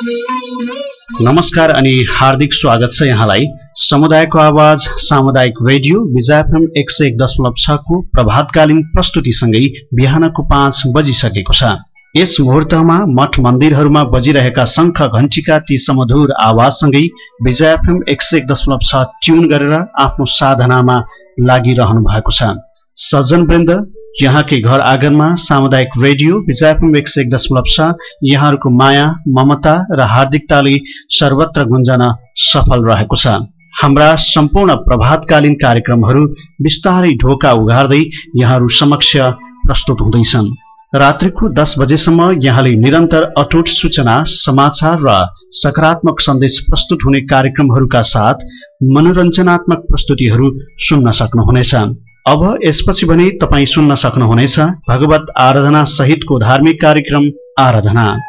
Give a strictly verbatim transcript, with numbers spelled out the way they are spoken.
नमस्कार अनि हार्दिक स्वागत छ यहाँलाई समुदायको आवाज सामुदायिक रेडियो विजय एफएम एक सय एक दशमलव छ को प्रभातकालीन प्रस्तुतिसँगै बिहानको पाँच बजिसकेको छ। यस मुहूर्तमा मठ मन्दिरहरूमा बजिरहेका शंख घण्टीका ती समधुर आवाजसँगै विजय एफएम एक सय एक दशमलव छ ट्युन गरेर आफ्नो साधनामा लागिरहनु भएको छ। सज्जनवृन्द, यहाँकै घर आँगनमा सामुदायिक रेडियो विजय एफएम एक सय एक दशमलव छ यहाँहरूको माया ममता र हार्दिकताले सर्वत्र गुन्जन सफल रहेको छ। हाम्रा सम्पूर्ण प्रभातकालीन कार्यक्रमहरू बिस्तारै ढोका उघार्दै यहाँहरू समक्ष प्रस्तुत हुँदैछन्। रात्रिको दस बजेसम्म यहाँले निरन्तर अटुट सूचना समाचार र सकारात्मक सन्देश प्रस्तुत हुने कार्यक्रमहरूका साथ मनोरञ्जनात्मक प्रस्तुतिहरू सुन्न सक्नुहुनेछ। अब यसपछि भने तपाई सुन्न सक्नुहुनेछ भगवत आराधना सहितको धार्मिक कार्यक्रम आराधना।